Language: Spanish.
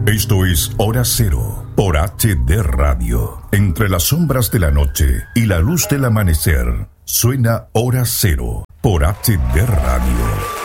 Esto es Hora Cero por HD Radio. Entre las sombras de la noche y la luz del amanecer, suena Hora Cero por HD Radio.